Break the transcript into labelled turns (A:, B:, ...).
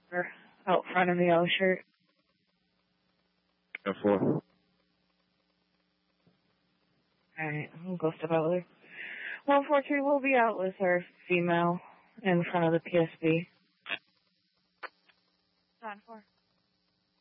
A: We're out front in the yellow shirt.
B: 4.
A: Alright, we'll go step out with her. 143 will be out with our female in front of the PSB.
C: On 4.